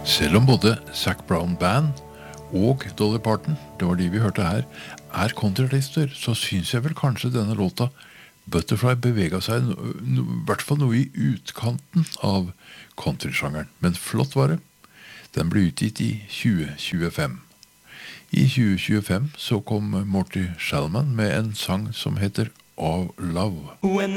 Selv om både Zac Brown Band og Dolly Parton, det var de vi hørte her, er countryartister, så synes jeg vel kanskje denne låta Butterfly beveget seg i hvert fall noe i utkanten av countrysjangeren. Men flott var det. Den ble utgitt i 2025. I 2025 så kom Morty Shellman med en sang som heter Of Love. When